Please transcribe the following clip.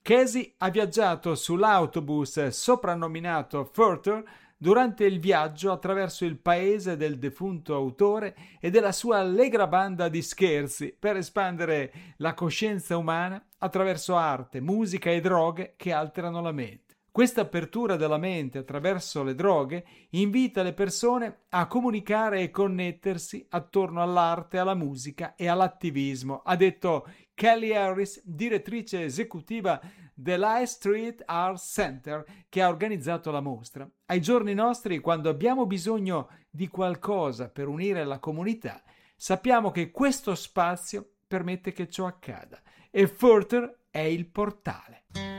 Casey ha viaggiato sull'autobus soprannominato Further durante il viaggio attraverso il paese del defunto autore e della sua allegra banda di scherzi per espandere la coscienza umana attraverso arte, musica e droghe che alterano la mente. Questa apertura della mente attraverso le droghe invita le persone a comunicare e connettersi attorno all'arte, alla musica e all'attivismo, ha detto Kelly Harris, direttrice esecutiva dell'High Street Art Center che ha organizzato la mostra. Ai giorni nostri, quando abbiamo bisogno di qualcosa per unire la comunità, sappiamo che questo spazio permette che ciò accada e Further è il portale.